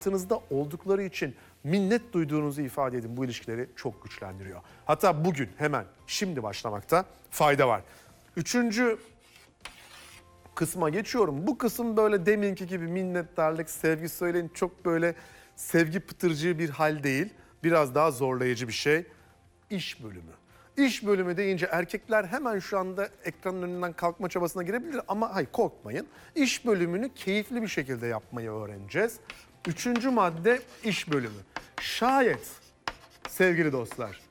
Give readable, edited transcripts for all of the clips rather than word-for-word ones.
hayatınızda oldukları için minnet duyduğunuzu ifade edin. Bu ilişkileri çok güçlendiriyor. Hatta bugün hemen şimdi başlamakta fayda var. Üçüncü kısma geçiyorum. Bu kısım böyle deminki gibi minnettarlık, sevgi söyleyin, çok böyle sevgi pıtırcığı bir hal değil. Biraz daha zorlayıcı bir şey. İş bölümü. İş bölümü deyince erkekler hemen şu anda ekranın önünden kalkma çabasına girebilir ama hayır, korkmayın. İş bölümünü keyifli bir şekilde yapmayı öğreneceğiz. Üçüncü madde iş bölümü. Şayet sevgili dostlar,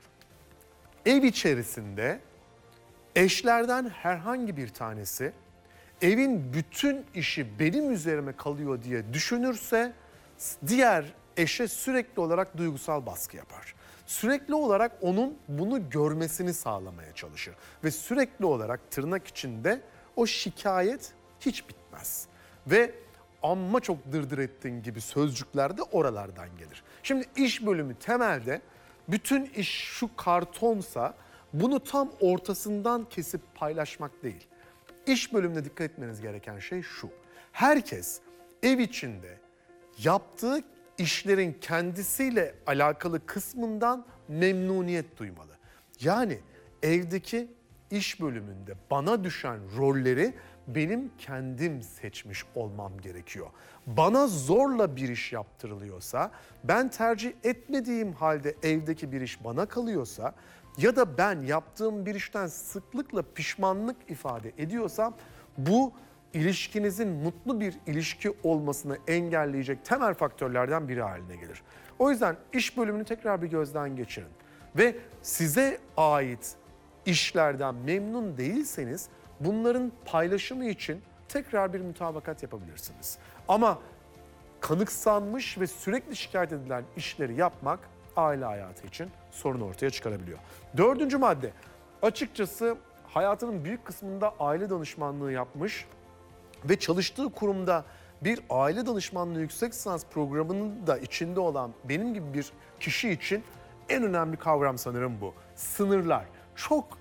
ev içerisinde eşlerden herhangi bir tanesi evin bütün işi benim üzerime kalıyor diye düşünürse diğer eşe sürekli olarak duygusal baskı yapar. Sürekli olarak onun bunu görmesini sağlamaya çalışır. Ve sürekli olarak tırnak içinde o şikayet hiç bitmez. Ve amma çok dırdır ettiğin gibi sözcükler de oralardan gelir. Şimdi iş bölümü temelde bütün iş şu kartonsa bunu tam ortasından kesip paylaşmak değil. İş bölümüne dikkat etmeniz gereken şey şu. Herkes ev içinde yaptığı işlerin kendisiyle alakalı kısmından memnuniyet duymalı. Yani evdeki iş bölümünde bana düşen rolleri benim kendim seçmiş olmam gerekiyor. Bana zorla bir iş yaptırılıyorsa, ben tercih etmediğim halde evdeki bir iş bana kalıyorsa ya da ben yaptığım bir işten sıklıkla pişmanlık ifade ediyorsam bu ilişkinizin mutlu bir ilişki olmasını engelleyecek temel faktörlerden biri haline gelir. O yüzden iş bölümünü tekrar bir gözden geçirin. Ve size ait işlerden memnun değilseniz bunların paylaşımı için tekrar bir mutabakat yapabilirsiniz. Ama kanıksanmış ve sürekli şikayet edilen işleri yapmak aile hayatı için sorun ortaya çıkarabiliyor. Dördüncü madde, açıkçası hayatının büyük kısmında aile danışmanlığı yapmış ve çalıştığı kurumda bir aile danışmanlığı yüksek lisans programının da içinde olan benim gibi bir kişi için en önemli kavram sanırım bu. Sınırlar. Çok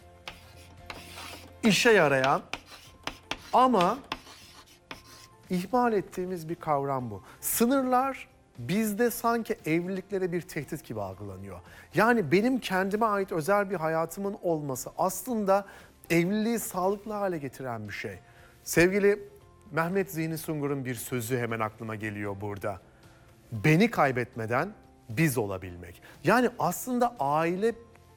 işe yarayan ama ihmal ettiğimiz bir kavram bu. Sınırlar bizde sanki evliliklere bir tehdit gibi algılanıyor. Yani benim kendime ait özel bir hayatımın olması aslında evliliği sağlıklı hale getiren bir şey. Sevgili Mehmet Zihni Sungur'un bir sözü hemen aklıma geliyor burada. Beni kaybetmeden biz olabilmek. Yani aslında aile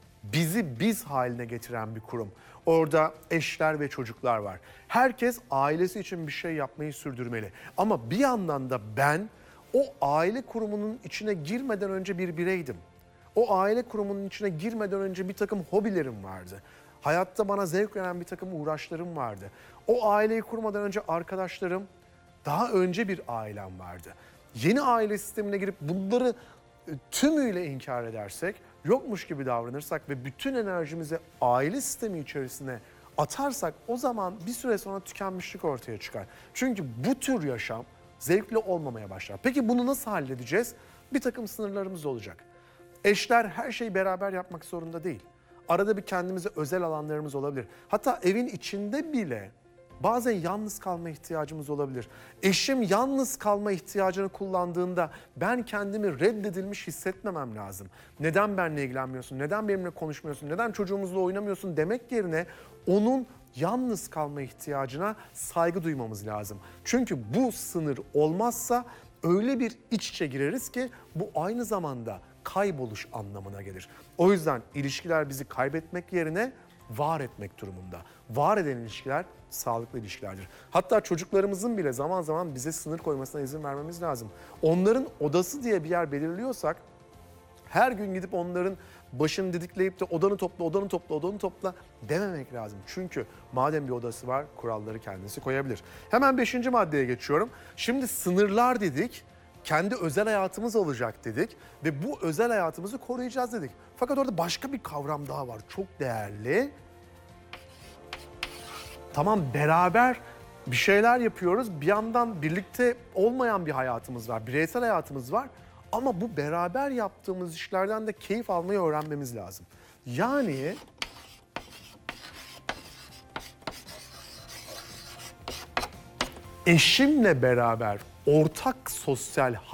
bizi biz haline getiren bir kurum. Orada eşler ve çocuklar var. Herkes ailesi için bir şey yapmayı sürdürmeli. Ama bir yandan da ben o aile kurumunun içine girmeden önce bir bireydim. O aile kurumunun içine girmeden önce bir takım hobilerim vardı. Hayatta bana zevk veren bir takım uğraşlarım vardı. O aileyi kurmadan önce arkadaşlarım, daha önce bir ailem vardı. Yeni aile sistemine girip bunları tümüyle inkar edersek, yokmuş gibi davranırsak ve bütün enerjimizi aile sistemi içerisine atarsak o zaman bir süre sonra tükenmişlik ortaya çıkar. Çünkü bu tür yaşam zevkli olmamaya başlar. Peki bunu nasıl halledeceğiz? Bir takım sınırlarımız olacak. Eşler her şeyi beraber yapmak zorunda değil. Arada bir kendimize özel alanlarımız olabilir. Hatta evin içinde bile bazen yalnız kalma ihtiyacımız olabilir. Eşim yalnız kalma ihtiyacını kullandığında ben kendimi reddedilmiş hissetmemem lazım. Neden benimle ilgilenmiyorsun, neden benimle konuşmuyorsun, neden çocuğumuzla oynamıyorsun demek yerine onun yalnız kalma ihtiyacına saygı duymamız lazım. Çünkü bu sınır olmazsa öyle bir iç içe gireriz ki bu aynı zamanda kayboluş anlamına gelir. O yüzden ilişkiler bizi kaybetmek yerine var etmek durumunda. Var eden ilişkiler sağlıklı ilişkilerdir. Hatta çocuklarımızın bile zaman zaman bize sınır koymasına izin vermemiz lazım. Onların odası diye bir yer belirliyorsak her gün gidip onların başını didikleyip de odanı topla, odanı topla, odanı topla dememek lazım. Çünkü madem bir odası var, kuralları kendisi koyabilir. Hemen 5. maddeye geçiyorum. Şimdi sınırlar dedik, kendi özel hayatımız olacak dedik ve bu özel hayatımızı koruyacağız dedik. Fakat orada başka bir kavram daha var, çok değerli. Tamam, beraber bir şeyler yapıyoruz, bir yandan birlikte olmayan bir hayatımız var, bireysel hayatımız var. Ama bu beraber yaptığımız işlerden de keyif almayı öğrenmemiz lazım. Yani eşimle beraber ortak sosyal